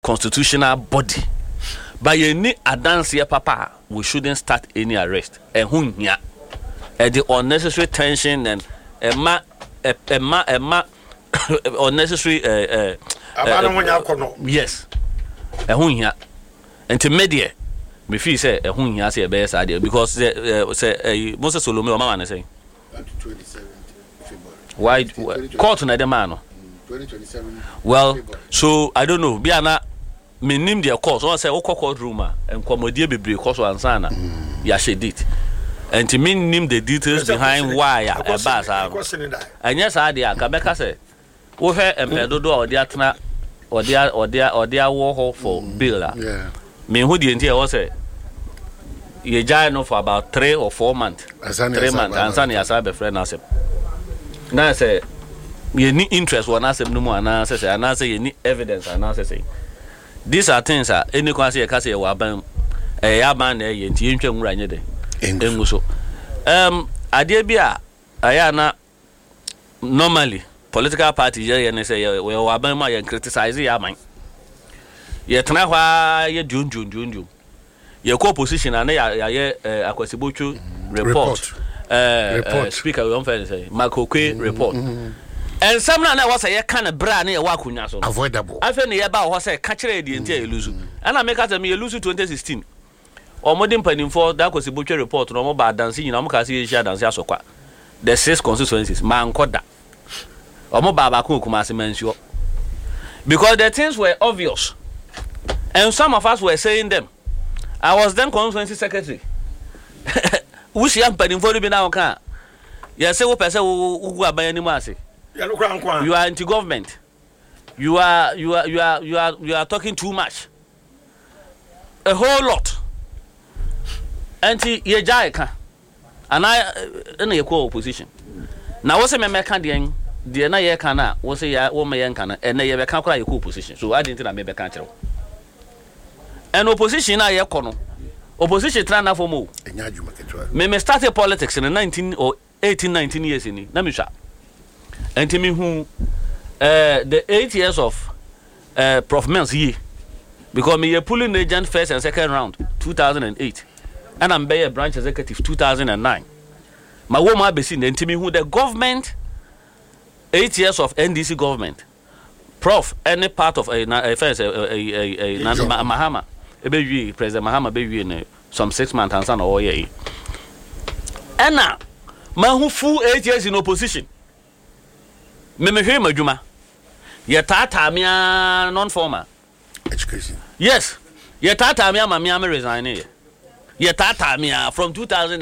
constitutional body. By any advance here, Papa, we shouldn't start any arrest. And the unnecessary tension and unnecessary yes. And to media, me feel say say a best idea because Moses Solomon Mama say 27 why court na the man 2027 well so I don't know biana me name their course so say court room and comedy bebre course ansana ya shed it and to me name the details behind why a bass and yes idea ka beka say wo he empedodo or dia tena or dia war for bill yeah me who the entire was say you join no for about 3 or 4 months 3 months and son ya sabe friend na say na say you need interest one as no more na say and say you need evidence and na say these are things that any can say ka say wa ban ya ban na ye nti ntwa nwura nye de engu so ade bia aya na normally political party ye say we wa ban ma ye criticize ya man ye tena hwa ye junjun ye ko position na ye akwasibotwo report speaker we on say makokwe report and some na was say kind of bra na ye wa kunya so avoidable afa ne ye ba ho say ka kire de ntia ye lose ana make us me ye lose 2016 omodin panimfo da akwasibotwo report no mo ba dance nyina mo ka say ye share dance asokwa the 6 constituencies man koda omo ba ko kuma se mensio because the things were obvious and some of us were saying them. I was then constituency secretary. Who she am paying for the now can? You say what person who are buying anymore? You are anti-government. You are talking too much. A whole lot. Anti Yejaika. And I in a co-opposition. Now what's a American the na ye kana what's a woman kana and they can't cry a co-opposition. So I didn't make a country. And opposition na ye kono opposition try na for mo me started politics in 19 or 19 years in na me sha enti me hu the 8 years of Prof Mens ye because me ye pulling agent first and second round 2008 and I'm be a branch executive 2009 my woman be seen enti me hu the government 8 years of NDC government Prof any part of a first Mahama Ebewi President Mahama Bewi in some 6 months and son or year. And now, man who full 8 years in opposition. Me hear Majuma. Ye tata mia non-former education. Yes. Ye tata mia mamia resign here. Ye tata mia from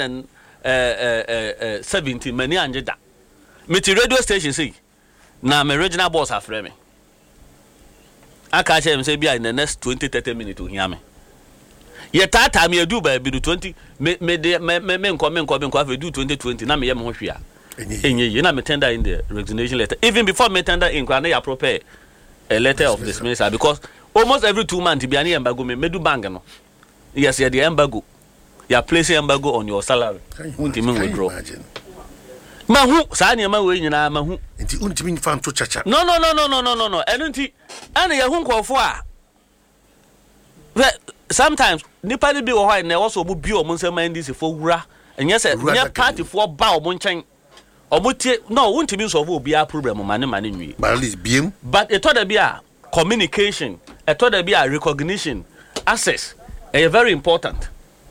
2017 many anjeda. Me to radio station see. Na me regional boss afre me. I catch him say be in the next 20-30 minutes to hear me. Ye tata me do by do 20 me come do 2020 na me yem ho hwea. Enye na me tender in the resignation letter. Even before me tender in kwa na ya prepare a letter of dismissal because almost every 2 months be an embargo me do bang no. Yes, the embargo. You are placing embargo on your salary. Won't even withdraw. Mahu sa na ma we nyina mahu nti untimi nfa nto chacha no enunti ana ye hu nkofo a sometimes nipa ni bi wo hwa na wo so obu bi o mun nsema ndisi fo wura enye se nya party fo ba o mun nchen o tie no untimi nso fo obi a problem mane nwi but at least biem but it other be a communication it other be a recognition access is very important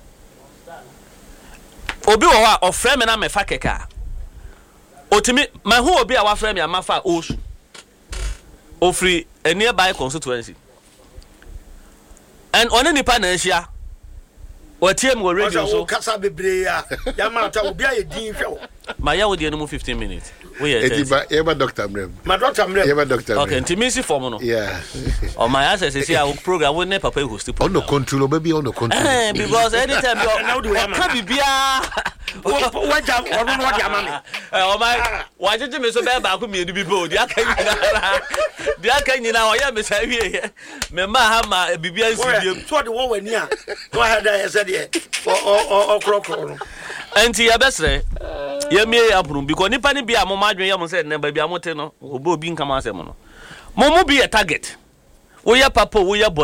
obi wo hwa o frame na me fa keka otimi my who obi a wa frame ya mafa osu ofri a nearby constituency and on any pan Asia what team will radio so kasa bebre ya ya mata obi a ye din hwe my ya wo de no 15 minutes we eba Dr. Mrem my Dr. Mrem eba Dr. Mrem okay intimacy form no yeah on my access is here program we ne papa host on no control baby on no control because anytime you can be bia waja onu no dia mama oh my wajeje me so be ba ko me du bibo dia kan nyina o ya me sa wie me ma ha ma bibia nsi so de wo wani a go ahead I said ye o krokro no enti ya besre ya mie ya prum because nipa ni bia mo madwen ya mo se ne ba bia mo te no obo obi nkama asem no mo bi a target wo ya papa wo ya